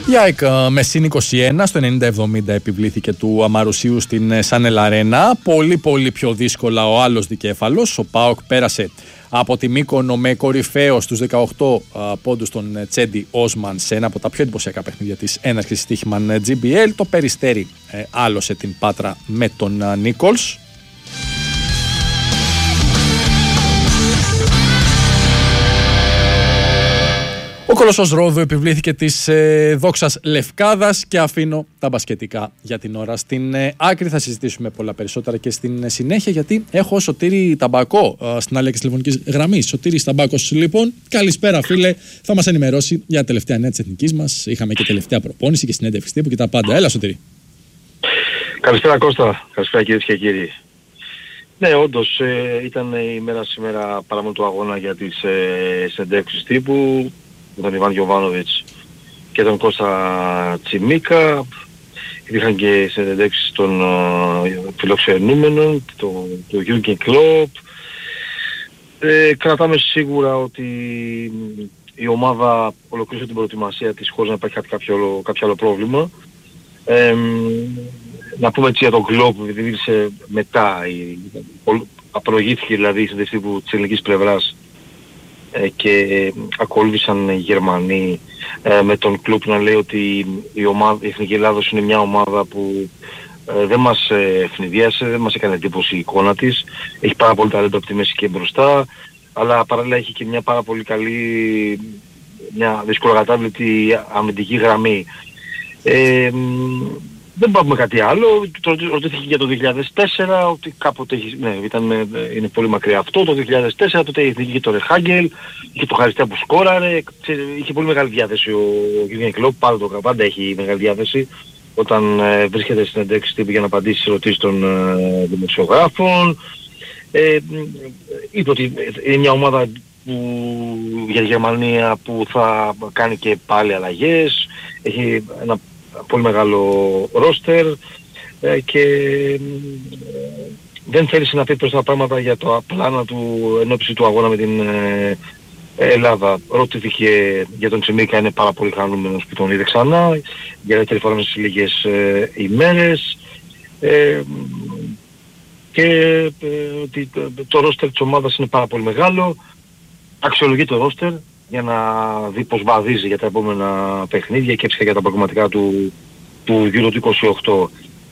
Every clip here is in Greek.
Η ΑΕΚ με συν 21 στο 90-70 επιβλήθηκε του Αμαρουσίου στην Σάνελ Αρένα. Πολύ πιο δύσκολα ο άλλος δικέφαλος. Ο ΠΑΟΚ πέρασε από τη Μύκονο με κορυφαίο στους 18 πόντους τον Τσέντι Όσμαν σε ένα από τα πιο εντυπωσιακά παιχνίδια της έναρξης στοίχημαν GBL. Το Περιστέρι άλωσε την Πάτρα με τον Νίκολς. Ο Κολοσσός Ρόδου επιβλήθηκε της Δόξας Λευκάδας και αφήνω τα μπασκετικά για την ώρα στην άκρη. Θα συζητήσουμε πολλά περισσότερα και στην συνέχεια, γιατί έχω Σωτήρη Ταμπακό στην άλλη της τηλεφωνικής γραμμής. Σωτήρης Ταμπάκος, λοιπόν, καλησπέρα φίλε. Θα μας ενημερώσει για τα τελευταία νέα της εθνικής μας. Είχαμε και τελευταία προπόνηση και συνέντευξη τύπου και τα πάντα. Έλα Σωτήρη. Καλησπέρα Κώστα, καλησπέρα κυρίες και κύριοι. Ναι, όντως ήταν η μέρα σήμερα παραμονή του αγώνα για τις συνέντευξεις τύπου με τον Ιβάν Γιοβάνοβιτς και τον Κώστα Τσιμίκα. Υπήρχαν και συνεντεύξεις των φιλοξενούμενων, του Γιούργεν Κλοπ. Κρατάμε σίγουρα ότι η ομάδα ολοκλήρωσε την προετοιμασία της χωρίς να υπάρχει κάποιο άλλο πρόβλημα. Να πούμε έτσι για τον Κλοπ, επειδή ήρθε μετά, απολογήθηκε δηλαδή η συνέντευξη της ελληνικής πλευράς και ακολούθησαν οι Γερμανοί με τον κλουμπ να λέει ότι η Εθνική Ελλάδος είναι μια ομάδα που δεν μας ευνηδίασε, δεν μας έκανε εντύπωση η εικόνα της. Έχει πάρα πολύ ταλέντο από τη μέση και μπροστά, αλλά παράλληλα έχει και μια πάρα πολύ καλή, μια δυσκολοκατάβλητη αμυντική γραμμή. Δεν πάμε κάτι άλλο. Ρωτήθηκε για το 2004, ότι κάποτε είναι πολύ μακριά αυτό. Το 2004 τότε είχε το Ρεχάγκελ, είχε το Χαριστέα που σκόραρε, είχε πολύ μεγάλη διάθεση ο Γιούργεν Κλοπ, πάντα έχει μεγάλη διάθεση όταν βρίσκεται στην εντέξη τύπου για να απαντήσει στις ερωτήσεις των δημοσιογράφων. Είπε ότι είναι μια ομάδα για τη Γερμανία που θα κάνει και πάλι αλλαγές, έχει ένα πολύ μεγάλο ρόστερ και δεν θέλησε να πει προς τα πράγματα για το πλάνα του ενόψει του αγώνα με την Ελλάδα. Ρωτήθηκε για τον Τσιμίκα, είναι πάρα πολύ χαρούμενος που τον είδε ξανά για δεύτερη φορά μέσα σε λίγες ημέρες και ότι το ρόστερ της ομάδας είναι πάρα πολύ μεγάλο. Αξιολογεί το ρόστερ για να δει πως βαδίζει για τα επόμενα παιχνίδια και έτσι για τα προγραμματικά του Euro του 28.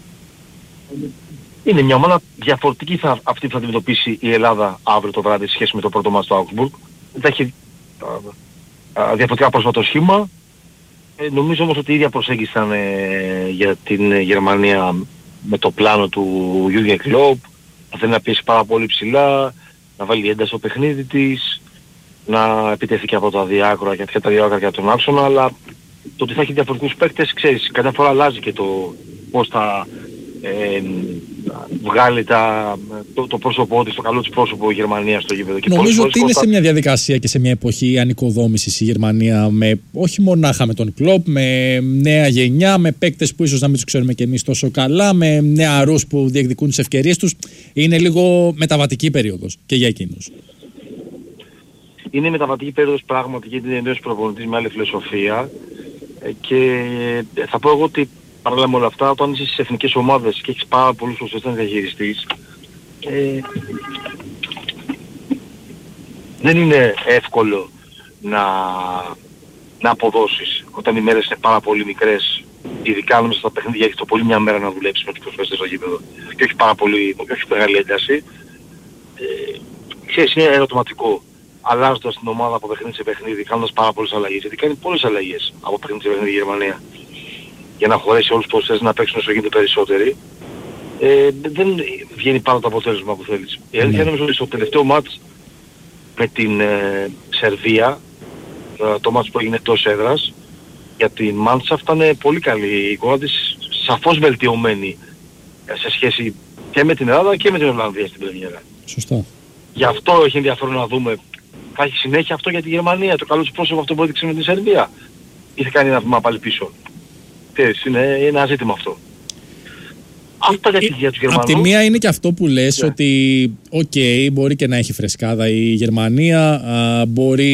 Είναι μια ομάδα διαφορετική αυτή που θα αντιμετωπίσει η Ελλάδα αύριο το βράδυ σε σχέση με το πρώτο μας στο Augsburg. Θα έχει διαφορετικά πρόσφατο σχήμα. Νομίζω όμως ότι η ίδια προσέγγιση ήταν για την Γερμανία με το πλάνο του Jürgen Klopp. Θα θέλει να πιέσει πάρα πολύ ψηλά, να βάλει ένταση στο παιχνίδι της, να επιτεθεί και από τα διάκροα και τα διάκροα για τον άξονα, αλλά το ότι θα έχει διαφορετικούς παίκτες, ξέρεις, κάθε φορά αλλάζει και το πώς θα βγάλει το πρόσωπό της, το καλό της πρόσωπο η Γερμανία στο γήπεδο. Νομίζω ότι είναι σε μια διαδικασία και σε μια εποχή ανοικοδόμησης η Γερμανία, με, όχι μονάχα με τον Κλοπ, με νέα γενιά, με παίκτες που ίσως να μην τους ξέρουμε και εμείς τόσο καλά, με νεαρούς που διεκδικούν τις ευκαιρίες τους. Είναι λίγο μεταβατική περίοδος και για εκείνους. Είναι μεταβατική περίοδος πράγματι, γιατί είναι νέος προπονητής με άλλη φιλοσοφία και θα πω εγώ ότι παράλληλα με όλα αυτά, όταν είσαι στις εθνικές ομάδες και έχεις πάρα πολλούς ώστε να διαχειριστείς, δεν είναι εύκολο να αποδώσεις όταν οι μέρες είναι πάρα πολύ μικρές, ειδικά μέσα στα παιχνίδια έχεις το πολύ μια μέρα να δουλέψεις με τους προσφέστες στο γήπεδο και όχι μεγάλη ένταση. Ξέρεις, είναι ερωτηματικό. Αλλάζοντας την ομάδα από παιχνίδι σε παιχνίδι, κάνοντας πάρα πολλές αλλαγές, γιατί κάνει πολλές αλλαγές από παιχνίδι σε παιχνίδι η Γερμανία, για να χωρέσει όλους τους προσθέσεις να παίξουν όσο γίνεται περισσότεροι, δεν βγαίνει πάντα το αποτέλεσμα που θέλεις. Η αλήθεια νομίζω ότι στο τελευταίο μάτς με την Σερβία, το μάτς που έγινε εκτός έδρας, για την Μάντσαφ ήταν πολύ καλή η εικόνα της, σαφώς βελτιωμένη σε σχέση και με την Ελλάδα και με την Ολλανδία στην πρεμιέρα. Σωστά. Γι' αυτό έχει ενδιαφέρον να δούμε, θα έχει συνέχεια αυτό για τη Γερμανία, το καλό της πρόσωπο αυτό που έδειξε με την Σερβία, ή θα κάνει ένα βήμα πάλι πίσω. Είναι ένα ζήτημα αυτό. Αυτά για τους Γερμανούς. Απ' τη μία είναι και αυτό που λες, ότι μπορεί και να έχει φρεσκάδα η Γερμανία, μπορεί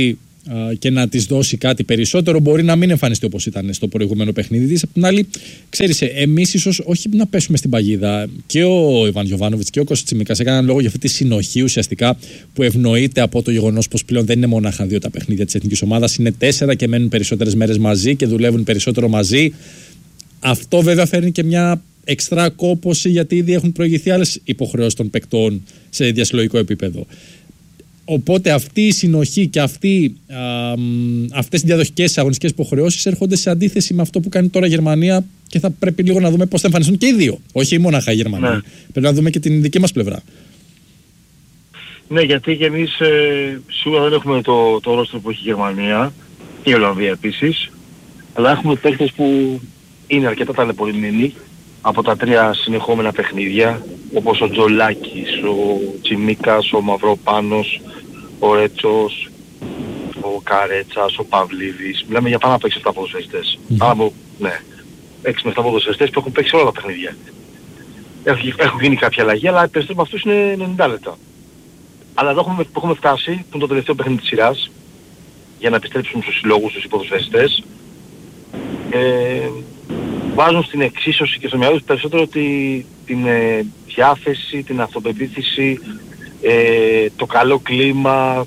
και να της δώσει κάτι περισσότερο, μπορεί να μην εμφανιστεί όπως ήταν στο προηγούμενο παιχνίδι της. Απ' την άλλη, ξέρεις, εμείς ίσως όχι να πέσουμε στην παγίδα. Και ο Ιβάν Γιοβάνοβιτς και ο Κώστας Τσιμίκας έκαναν λόγο για αυτή τη συνοχή ουσιαστικά που ευνοείται από το γεγονός πως πλέον δεν είναι μονάχα 2 τα παιχνίδια της εθνικής ομάδας, είναι 4 και μένουν περισσότερες μέρες μαζί και δουλεύουν περισσότερο μαζί. Αυτό βέβαια φέρνει και μια εξτρά κόπωση, γιατί ήδη έχουν προηγηθεί άλλες υποχρεώσεις των παικτών σε διασυλλογικό επίπεδο. Οπότε αυτή η συνοχή και αυτές οι διαδοχικές αγωνιστικές υποχρεώσεις έρχονται σε αντίθεση με αυτό που κάνει τώρα η Γερμανία και θα πρέπει λίγο να δούμε πώς θα εμφανιστούν και οι δύο. Όχι μονάχα η Γερμανία. Ναι. Πρέπει να δούμε και την δική μας πλευρά. Ναι, γιατί και εμείς σίγουρα δεν έχουμε το ρόστρο που έχει η Γερμανία και η Ολλανδία επίσης, αλλά έχουμε παίκτες που είναι αρκετά ταλαιπωρημένοι από τα 3 συνεχόμενα παιχνίδια, όπως ο Τζολάκης, ο Τσιμίκας, ο Μαυροπάνος, ο Ρέτσος, ο Καρέτσας, ο Παυλίδης. Μιλάμε για πάνω από 6-7 ποδοσφαιριστές. Ναι, 6-7 ποδοσφαιριστές που έχουν παίξει όλα τα παιχνίδια. Έχουν γίνει κάποια αλλαγή, αλλά οι περισσότεροι από αυτούς είναι 90 λεπτά. Αλλά εδώ που έχουμε φτάσει, που είναι το τελευταίο παιχνίδι της σειράς, για να επιστρέψουμε στους συλλόγους, στους ποδοσφαιριστές, βάζουν στην εξίσωση και στο μυαλό τους περισσότερο την διάθεση, την αυτοπεποίθηση, το καλό κλίμα,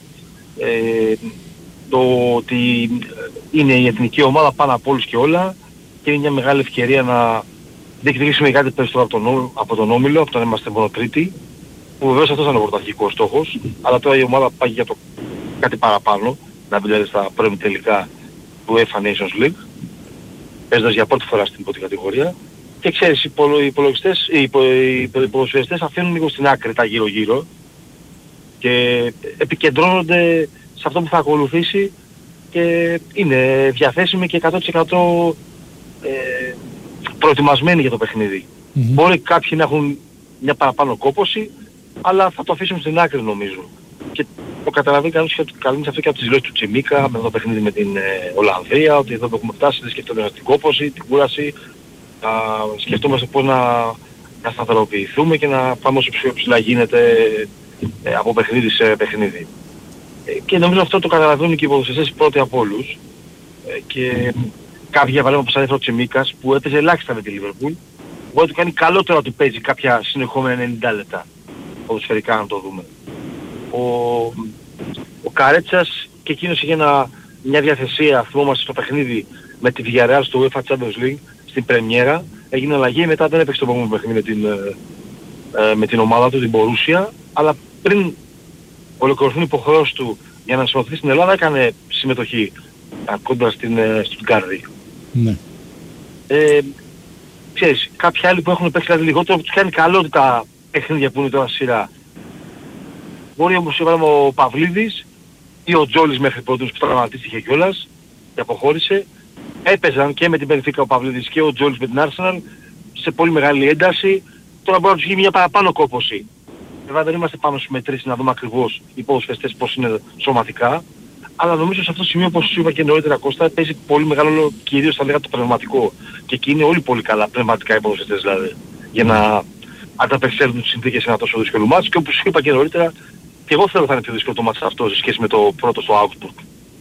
το ότι είναι η εθνική ομάδα πάνω από όλους και όλα και είναι μια μεγάλη ευκαιρία να διεκδικήσουμε κάτι περισσότερο από τον Όμιλο, από το να είμαστε μόνο τρίτοι, που βεβαίως αυτός ήταν ο πρωταρχικός στόχος, αλλά τώρα η ομάδα πάει για το κάτι παραπάνω, να μπει δηλαδή στα πρώιμη τελικά του UEFA Nations League, παίζοντας για πρώτη φορά στην πρώτη κατηγορία. Και ξέρεις, οι ποδοσφαιριστές αφήνουν λίγο στην άκρη τα γύρω-γύρω και επικεντρώνονται σε αυτό που θα ακολουθήσει και είναι διαθέσιμοι και 100% προετοιμασμένοι για το παιχνίδι. Μπορεί κάποιοι να έχουν μια παραπάνω κόπωση, αλλά θα το αφήσουν στην άκρη νομίζω. Και το καταλαβαίνει κανείς αυτό και από τις δηλώσεις του Τσιμίκα με το παιχνίδι με την Ολλανδία, ότι εδώ που έχουμε φτάσει δεν σκεφτόμαστε την κόπωση, την κούραση, σκεφτόμαστε πώς να σταθεροποιηθούμε και να πάμε όσο πιο ψηλά γίνεται από παιχνίδι σε παιχνίδι. Και νομίζω αυτό το καταλαβαίνουν και οι ποδοσφαιριστές πρώτοι από όλους. Και κάποιοι για παράδειγμα όπως ανέφερε ο Τσιμίκας που έπαιζε ελάχιστα με τη Λίβερπουλ, μπορεί να του κάνει καλύτερα ότι παίζει κάποια συνεχόμενα 90 λεπτά ποδοσφαιρικά να το δούμε. Ο Καρέτσας και εκείνος είχε μια διαθεσία, θυμόμαστε στο παιχνίδι με τη Villarreal στο UEFA Champions League στην πρεμιέρα, έγινε αλλαγή, μετά δεν έπαιξε το επόμενο παιχνίδι με την ομάδα του, την Μπορούσια, αλλά πριν ολοκληρωθούν οι υποχρεώσεις του για να συμμετοχθεί στην Ελλάδα έκανε συμμετοχή κόντρα στην Στουτγκάρδη. Ναι. Ξέρεις, κάποιοι άλλοι που έχουν παίξει κάτι λιγότερο τους κάνει καλό τα παιχνίδια που είναι τώρα σειρά. Μπορεί όμως ο Παυλίδης ή ο Τζόλης μέχρι πρώτος που τραυματίστηκε κιόλας και αποχώρησε. Έπαιζαν και με την Μπενφίκα ο Παυλίδης και ο Τζόλης με την Arsenal σε πολύ μεγάλη ένταση. Τώρα μπορεί να τους γίνει μια παραπάνω κόπωση. Βέβαια δεν είμαστε πάνω στις μετρήσεις να δούμε ακριβώς οι ποδοσφαιριστές πώς είναι σωματικά. Αλλά νομίζω σε αυτό το σημείο, όπως σου είπα και νωρίτερα Κώστα, παίζει πολύ μεγάλο ρόλο κυρίως θα λέγα το πνευματικό. Και εκεί είναι όλοι πολύ καλά πνευματικά οι ποδοσφαιριστές δηλαδή. Για να ανταπεξέλθουν τις συνθήκες σε ένα τόσο δύσκολο μάτς. Και όπως σου είπα και νωρίτερα, και εγώ θέλω να είναι πιο δύσκολο το μάτς αυτό σε σχέση με το πρώτο στο Augsburg.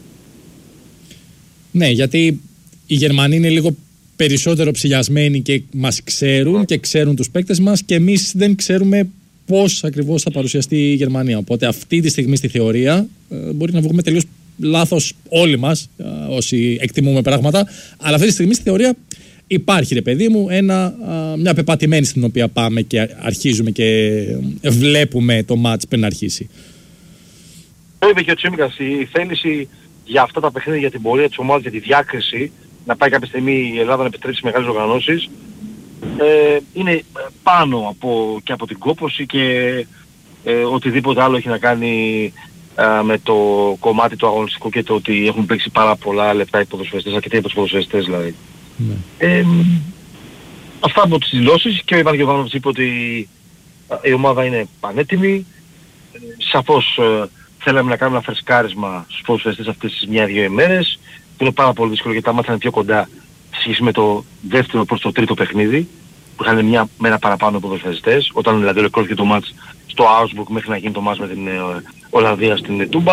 Ναι, γιατί οι Γερμανοί είναι λίγο περισσότερο ψηλιασμένοι και μας ξέρουν και ξέρουν τους παίκτες μας και εμείς δεν ξέρουμε πώς ακριβώς θα παρουσιαστεί η Γερμανία. Οπότε αυτή τη στιγμή στη θεωρία μπορεί να βγούμε τελείως λάθος όλοι μας όσοι εκτιμούμε πράγματα, αλλά αυτή τη στιγμή στη θεωρία υπάρχει ρε παιδί μου μια πεπατημένη στην οποία πάμε και αρχίζουμε και βλέπουμε το μάτς πριν αρχίσει. Το είπε και ο Τσίμικας, η θέληση για αυτά τα παιχνίδια, για την πορεία της ομάδας, για τη διάκριση, να πάει κάποια στιγμή η Ελλάδα να επιτρέψει μεγάλες οργανώσεις, είναι πάνω και από την κόπωση και οτιδήποτε άλλο έχει να κάνει με το κομμάτι του αγωνιστικού και το ότι έχουν παίξει πάρα πολλά λεπτά οι ποδοσφαιριστές, αρκετοί από τους ποδοσφαιριστές δηλαδή. Ναι. Αυτά από τις δηλώσεις και ο Ιβάν Γιοβάνοβιτς είπε ότι η ομάδα είναι πανέτοιμη. Σαφώς θέλαμε να κάνουμε ένα φρεσκάρισμα στους ποδοσφαιριστές αυτές τις 1-2 ημέρες, που είναι πάρα πολύ δύσκολο γιατί τα μάτια είναι πιο κοντά σε σχέση με το δεύτερο προς το τρίτο παιχνίδι, που είχαν με ένα παραπάνω ποδοσφαιριστές, όταν δηλαδή ολοκληρώθηκε το μάτς στο Augsburg μέχρι να γίνει το μάτς με την Ολλανδία στην Τούμπα.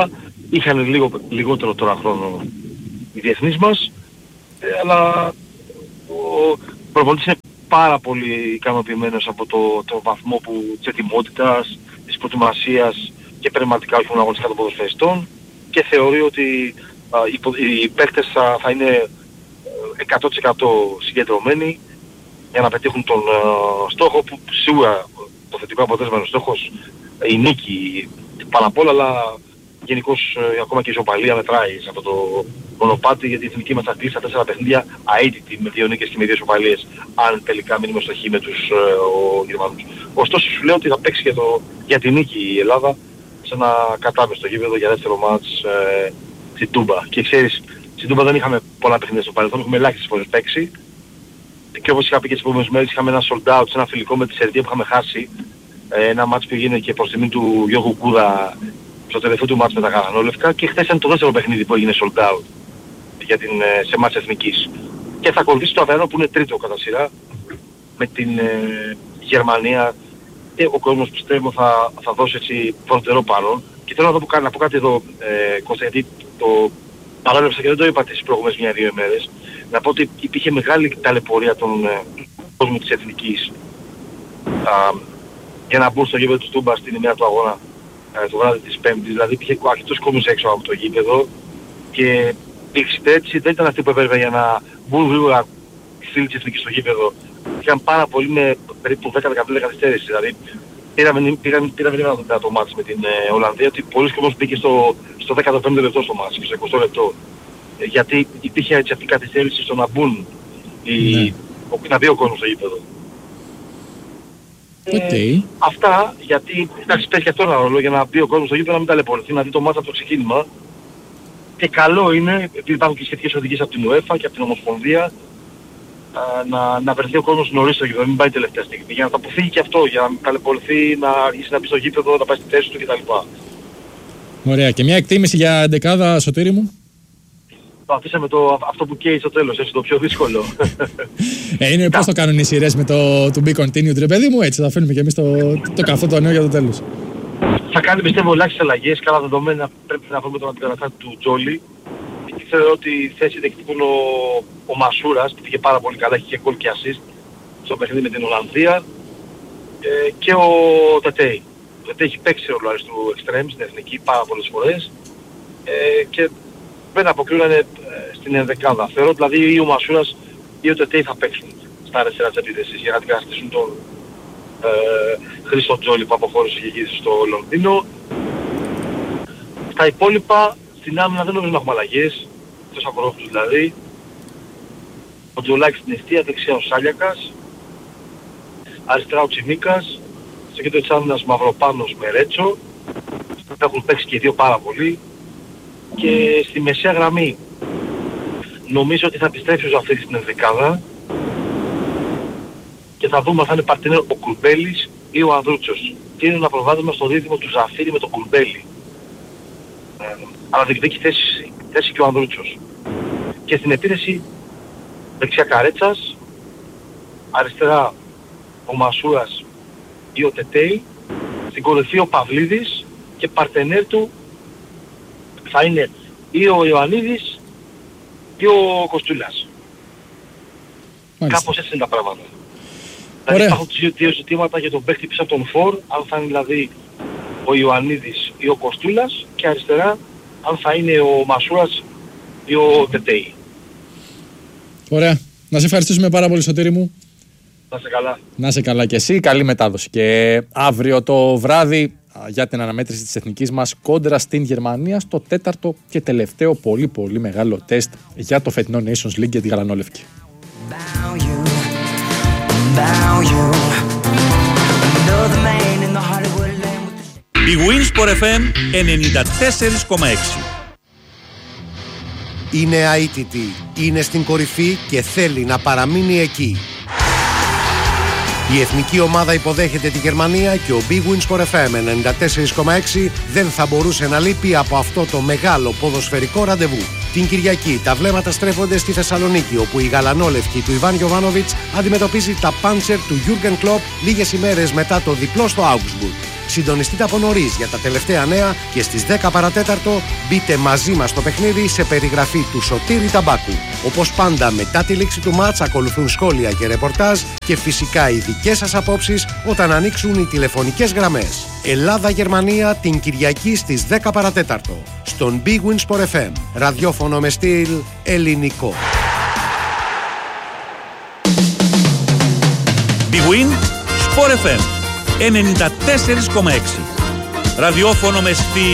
Είχαν λιγότερο τώρα χρόνο οι διεθνείς μας, αλλά ο προπονητής είναι πάρα πολύ ικανοποιημένος από το βαθμό της ετοιμότητας, της προετοιμασίας και πνευματικά όχι μόνο αγωνιστικά των ποδοσφαιριστών, και θεωρεί ότι οι παίκτες θα είναι 100% συγκεντρωμένοι για να πετύχουν τον στόχο, που σίγουρα το θετικό αποτέλεσμα είναι ο στόχος, η νίκη πάνω απ' όλα, αλλά γενικώς ακόμα και η ισοπαλία μετράει σε αυτό το μονοπάτι, γιατί η εθνική μας θα κλείσει στα 4 παιχνίδια αίτητη με 2 νίκες και με 2 ισοπαλίες, αν τελικά μείνουμε στο χ με τους Γερμανούς. Ωστόσο σου λέω ότι θα παίξει για τη νίκη η Ελλάδα σε ένα κατάμεστο γήπεδο για δεύτερο μάτς στην Τούμπα. Και ξέρεις, στην Τούμπα δεν είχαμε πολλά παιχνίδια στο παρελθόν, έχουμε ελάχιστες φορές παίξει. Και όπως είχα πει και τις επόμενες μέρες, είχαμε ένα sold out σε ένα φιλικό με τη Σερβία που είχαμε χάσει. Ένα μάτς που έγινε και προς τιμή του Γιώργου Κούδα στο τελευταίο του μάτς με τα γαλανόλευκα, και χθες ήταν το δεύτερο παιχνίδι που έγινε sold out σε μάτς εθνικής. Και θα ακολουθήσει το αυριανό που είναι τρίτο κατά σειρά με την Γερμανία, και ο κόσμος πιστεύω θα δώσει έτσι φροντερό παρόν. Και θέλω να πω κάτι εδώ, Κώστα, γιατί το παράλεψα και δεν το είπα τις προηγούμενες 1-2 ημέρες. Να πω ότι υπήρχε μεγάλη ταλαιπωρία των κόσμων της εθνικής για να μπουν στο γήπεδο του Τούμπα στην ημέρα του αγώνα το βράδυ της Πέμπτης. Δηλαδή υπήρχε αρκετός κόσμος έξω από το γήπεδο και η εξυπηρέτηση δεν ήταν αυτή που έπρεπε για να μπουν γρήγορα οι φίλοι της εθνικής στο γήπεδο. Είχαν πάρα πολύ, με περίπου 10-15 καθυστέρηση. Δηλαδή πήραμε λίγο το μάτς με την Ολλανδία, ότι πολλοί κόσμος μπήκε στο 15ο λεπτό στο μάτς, στο 20ο λεπτό. Γιατί υπήρχε έτσι αυτή η καθυστέρηση στο να μπουν να μπει ο κόσμος στο γήπεδο. Αυτά, γιατί εντάξει, παίζει και αυτό ένα ρόλο για να μπει ο κόσμος στο γήπεδο, να μην ταλαιπωρηθεί, να δει το μάτς από το ξεκίνημα. Και καλό είναι, επειδή υπάρχουν και σχετικές οδηγίες από την UEFA και από την Ομοσπονδία, να βρεθεί ο κόσμος νωρίς στο γήπεδο, να μην πάει τελευταία στιγμή, για να τα αποφύγει και αυτό, για να μην ταλαιπωρηθεί, να αργήσει να μπει στο γήπεδο, να πάει στη θέση του κτλ. Ωραία. Και μια εκτίμηση για εντεκάδα, Σωτήρη μου. Αφήσαμε αυτό που καίει στο τέλος, έτσι, το πιο δύσκολο. Είναι πώς το κάνουν οι σειρές με το to be continued, ρε παιδί μου, έτσι θα αφήνουμε και εμείς το καθόλου το νέο για το τέλος. Θα κάνει πιστεύω ελάχιστες αλλαγές, καλά δεδομένα πρέπει να βρούμε τον αντικαταστάτη του Τζόλι. Και θεωρώ ότι η θέση δεκτύπουν ο Μασούρας, που πήγε πάρα πολύ καλά, είχε και γκολ και assist στο παιχνίδι με την Ολλανδία, και ο Τετέι. Ο Τετέι έχει παίξει ρόλο αριστερού εξτρέμ στην εθνική πάρα πολλές φορές, και δεν αποκλείονται στην ενδεκάδα. Θεωρώ δηλαδή ή ο Μασούρας ή ο Τετέι θα παίξουν στα αριστερά της επίθεσης για να αντικαταστήσουν τον Χρήστο Τζόλι που αποχώρησε και γύρισε στο Λονδίνο. Στα υπόλοιπα, στην άμυνα δεν νομίζω να έχουμε αλλαγές, εκτός από δηλαδή. Ο Τζολάκης στην αιστεία, δεξιά ο Σάλιακας, αριστερά ο Τσιμίκας, στο κέντρο της άμυνας Μαυροπάνος με Ρέτσο, έχουν παίξει και οι δύο πάρα πολύ. Και στη μεσαία γραμμή νομίζω ότι θα επιστρέψει ο Ζαφύρης στην ενδεκάδα και θα δούμε αν θα είναι παρτινέρ ο Κουρμπέλης ή ο Ανδρούτσος. Και είναι ένα προβάδισμα στο δίδυμο του Ζαφύρη με τον Κουρμπέλη. Αλλά διεκδικεί θέση και ο Ανδρούτσος. Και στην επίθεση δεξιά Καρέτσας, αριστερά ο Μασούρας ή ο Τετέι, στην κορυφή ο Παυλίδης και παρτενέρ του θα είναι ή ο Ιωαννίδης ή ο Κοστούλας. Κάπως έτσι είναι τα πράγματα. Δηλαδή υπάρχουν δύο ζητήματα για τον παίκτη πίσω από τον Φορ, αν θα είναι δηλαδή ο Ιωαννίδης ή ο Κοστούλας, και αριστερά αν θα είναι ο Μασούρας ή ο Τετέι. Ωραία. Να σε ευχαριστήσουμε πάρα πολύ, Σωτήρη μου. Να σε καλά. Να σε καλά και εσύ. Καλή μετάδοση. Και αύριο το βράδυ για την αναμέτρηση της εθνικής μας κόντρα στην Γερμανία στο τέταρτο και τελευταίο πολύ πολύ μεγάλο τεστ για το φετινό Nations League για τη γαλανόλευκη. Η Winsport FM 94,6. Είναι αίτητη, είναι στην κορυφή και θέλει να παραμείνει εκεί. Η εθνική ομάδα υποδέχεται τη Γερμανία και ο Big Win Sport FM 94,6 δεν θα μπορούσε να λείπει από αυτό το μεγάλο ποδοσφαιρικό ραντεβού. Την Κυριακή τα βλέμματα στρέφονται στη Θεσσαλονίκη, όπου η γαλανόλευκη του Ιβάν Γιοβάνοβιτς αντιμετωπίζει τα Πάντσερ του Γιούργεν Κλοπ λίγες ημέρες μετά το διπλό στο Augsburg. Συντονιστείτε από νωρίς για τα τελευταία νέα και στις 10 παρατέταρτο μπείτε μαζί μας στο παιχνίδι σε περιγραφή του Σωτήρη Ταμπάκου. Όπως πάντα, μετά τη λήξη του μάτς ακολουθούν σχόλια και ρεπορτάζ και φυσικά οι δικές σας απόψεις όταν ανοίξουν οι τηλεφωνικές γραμμές. Ελλάδα-Γερμανία την Κυριακή στις 10 παρατέταρτο στον Big Win Sport FM. Ραδιόφωνο με στυλ ελληνικό. Big Win Sport FM 94,6. Ραδιόφωνο με στυλ